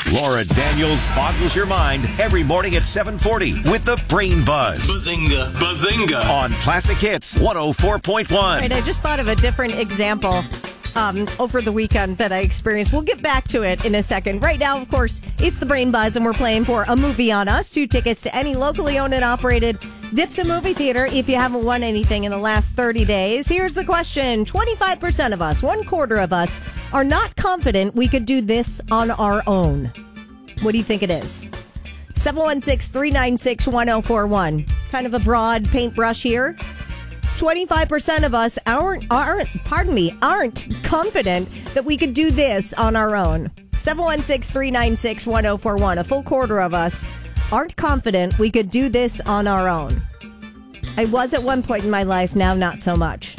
Laura Daniels boggles your mind every morning at 7:40 with the Brain Buzz. Bazinga. Bazinga. On Classic Hits 104.1. Right, I just thought of a different example over the weekend that I experienced. We'll get back to it in a second. Right now, of course, it's the Brain Buzz, and we're playing for a movie on us. 2 tickets to any locally owned and operated Dips and movie theater if you haven't won anything in the last 30 days. Here's the question. 25% of us, 1/4 of us, are not confident we could do this on our own. What do you think it is? 716-396-1041. Kind of a broad paintbrush here. 25% of us aren't confident that we could do this on our own. 716-396-1041. A full quarter of us aren't confident we could do this on our own. I was at one point in my life, now not so much.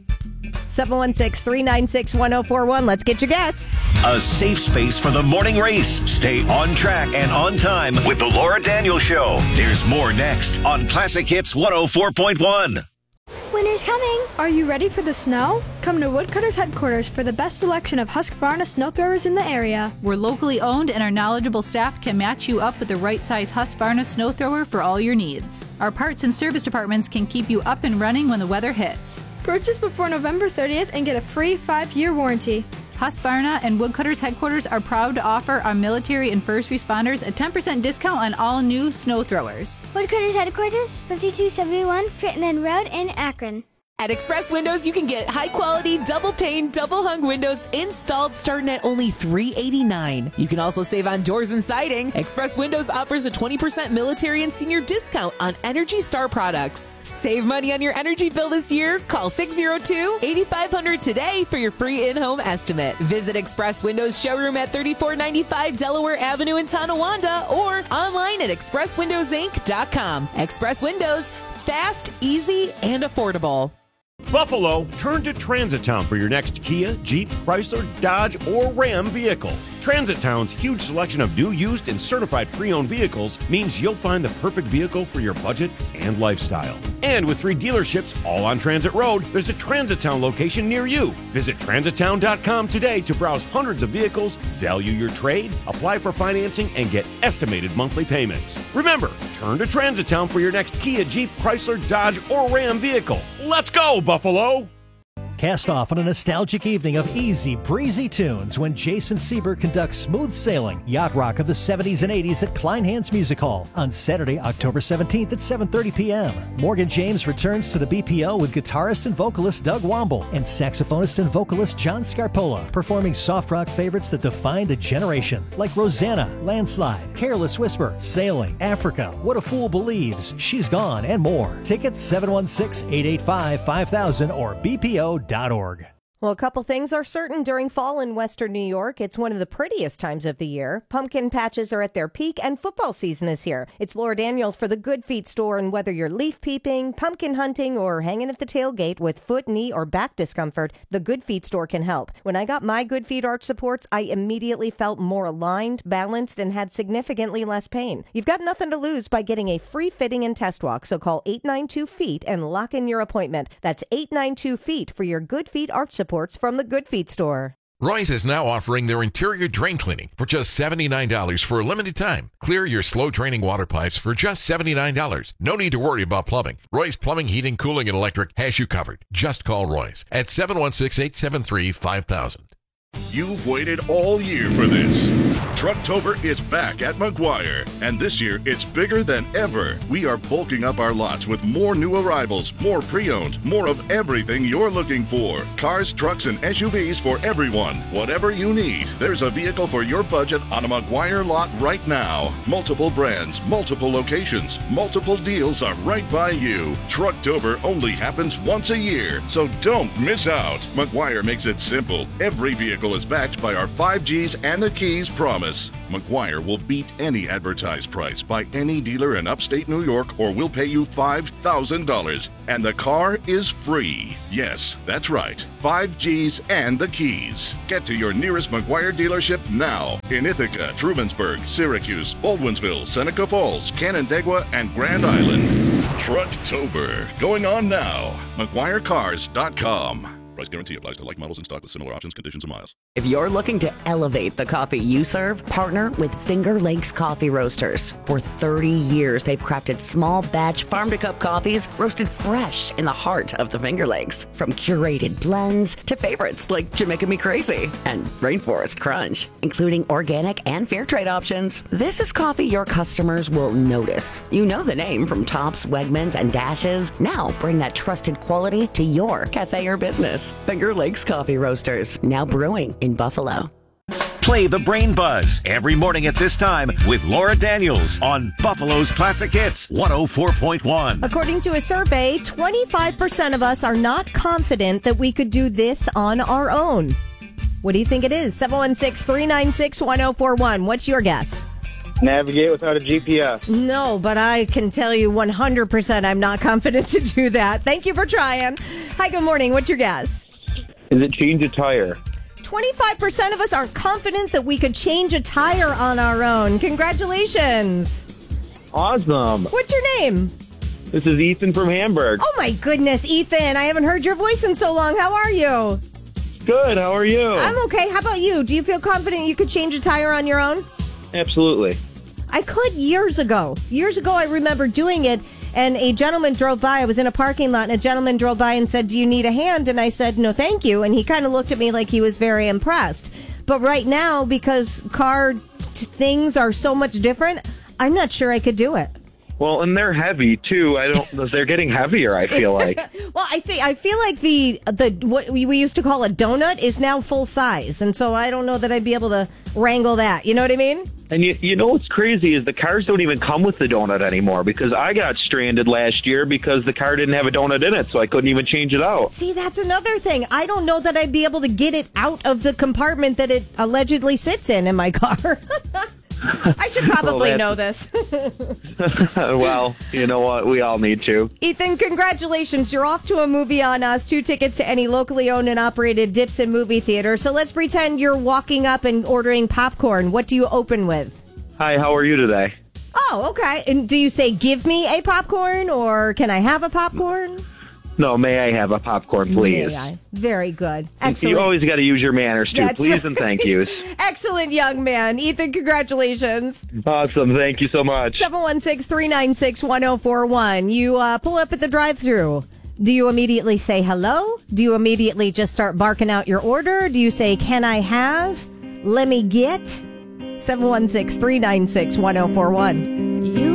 716-396-1041. Let's get your guess. A safe space for the morning race. Stay on track and on time with the Laura Daniels Show. There's more next on Classic Hits 104.1. Winter's coming. Are you ready for the snow? Come to Woodcutters headquarters for the best selection of Husqvarna snow throwers in the area. We're locally owned and our knowledgeable staff can match you up with the right size Husqvarna snow thrower for all your needs. Our parts and service departments can keep you up and running when the weather hits. Purchase before November 30th and get a free 5-year warranty. Husqvarna and Woodcutters headquarters are proud to offer our military and first responders a 10% discount on all new snow throwers. Woodcutters headquarters, 5271 Crittenden Road in Akron. At Express Windows, you can get high-quality, double-pane, double-hung windows installed starting at only $389. You can also save on doors and siding. Express Windows offers a 20% military and senior discount on Energy Star products. Save money on your energy bill this year. Call 602-8500 today for your free in-home estimate. Visit Express Windows showroom at 3495 Delaware Avenue in Tonawanda or online at expresswindowsinc.com. Express Windows, fast, easy, and affordable. Buffalo, turn to Transit Town for your next Kia, Jeep, Chrysler, Dodge, or Ram vehicle. Transit Town's huge selection of new, used, and certified pre-owned vehicles means you'll find the perfect vehicle for your budget and lifestyle. And with 3 dealerships all on Transit Road, there's a Transit Town location near you. Visit transittown.com today to browse hundreds of vehicles, value your trade, apply for financing, and get estimated monthly payments. Remember, turn to Transit Town for your next Kia, Jeep, Chrysler, Dodge, or Ram vehicle. Let's go, Buffalo! Cast off on a nostalgic evening of easy, breezy tunes when Jason Sieber conducts Smooth Sailing, Yacht Rock of the 70s and 80s at Kleinhans Music Hall on Saturday, October 17th at 7:30 p.m. Morgan James returns to the BPO with guitarist and vocalist Doug Womble and saxophonist and vocalist John Scarpola, performing soft rock favorites that defined a generation, like Rosanna, Landslide, Careless Whisper, Sailing, Africa, What a Fool Believes, She's Gone, and more. Tickets 716-885-5000 or BPO.org. Well, a couple things are certain during fall in Western New York. It's one of the prettiest times of the year. Pumpkin patches are at their peak, and football season is here. It's Laura Daniels for the Good Feet store, and whether you're leaf peeping, pumpkin hunting, or hanging at the tailgate with foot, knee, or back discomfort, the Good Feet store can help. When I got my Good Feet arch supports, I immediately felt more aligned, balanced, and had significantly less pain. You've got nothing to lose by getting a free fitting and test walk, so call 892-FEET and lock in your appointment. That's 892-FEET for your Good Feet arch supports from the Good Feet store. Roy's is now offering their interior drain cleaning for just $79 for a limited time. Clear your slow draining water pipes for just $79. No need to worry about plumbing. Roy's Plumbing, Heating, Cooling, and Electric has you covered. Just call Roy's at 716-873-5000. You've waited all year for this. Trucktober is back at McGuire, and this year it's bigger than ever. We are bulking up our lots with more new arrivals, more pre-owned, more of everything you're looking for. Cars, trucks, and SUVs for everyone. Whatever you need, there's a vehicle for your budget on a McGuire lot right now. Multiple brands, multiple locations, multiple deals are right by you. Trucktober only happens once a year, so don't miss out. McGuire makes it simple. Every vehicle is backed by our 5Gs and the Keys promise. McGuire will beat any advertised price by any dealer in upstate New York, or we'll pay you $5,000. And the car is free. Yes, that's right. 5Gs and the Keys. Get to your nearest McGuire dealership now in Ithaca, Trumansburg, Syracuse, Baldwinsville, Seneca Falls, Canandaigua, and Grand Island. Trucktober going on now. McGuirecars.com. price guarantee applies to like models in stock with similar options, conditions, and miles. If you're looking to elevate the coffee you serve, partner with Finger Lakes Coffee Roasters. For 30 years, they've crafted small batch farm-to-cup coffees roasted fresh in the heart of the Finger Lakes. From curated blends to favorites like Jamaica Me Crazy and Rainforest Crunch, including organic and fair trade options. This is coffee your customers will notice. You know the name from Tops, Wegmans, and Dashes. Now bring that trusted quality to your cafe or business. Finger Lakes Coffee Roasters, now brewing in Buffalo. Play the Brain Buzz every morning at this time with Laura Daniels on Buffalo's Classic Hits 104.1. According to a survey, 25% of us are not confident that we could do this on our own. What do you think it is? 716-396-1041. What's your guess? Navigate without a GPS. No, but I can tell you 100% I'm not confident to do that. Thank you for trying. Hi, good morning. What's your guess? Is it change a tire? 25% of us aren't confident that we could change a tire on our own. Congratulations. Awesome. What's your name? This is Ethan from Hamburg. Oh, my goodness, Ethan. I haven't heard your voice in so long. How are you? Good. How are you? I'm okay. How about you? Do you feel confident you could change a tire on your own? Absolutely. I could years ago. Years ago, I remember doing it, and a gentleman drove by. I was in a parking lot, and a gentleman drove by and said, "Do you need a hand?" And I said, "No, thank you." And he kind of looked at me like he was very impressed. But right now, because car things are so much different, I'm not sure I could do it. Well, and they're heavy too. They're getting heavier, I feel like. Well, I feel like the what we used to call a donut is now full size, and so I don't know that I'd be able to wrangle that. You know what I mean? And you know what's crazy is the cars don't even come with the donut anymore, because I got stranded last year because the car didn't have a donut in it, so I couldn't even change it out. See, that's another thing. I don't know that I'd be able to get it out of the compartment that it allegedly sits in my car. I should probably know this. Well, you know what? We all need to. Ethan, congratulations. You're off to a movie on us. 2 tickets to any locally owned and operated dips and movie theater. So let's pretend you're walking up and ordering popcorn. What do you open with? Hi, how are you today? Oh, okay. And do you say, give me a popcorn, or can I have a popcorn? No, may I have a popcorn, please? May I? Very good. Excellent. You always got to use your manners, too. That's please right. And thank yous. Excellent, young man. Ethan, congratulations. Awesome. Thank you so much. 716-396-1041. You pull up at the drive-thru. Do you immediately say hello? Do you immediately just start barking out your order? Do you say, can I have? Let me get? 716-396-1041.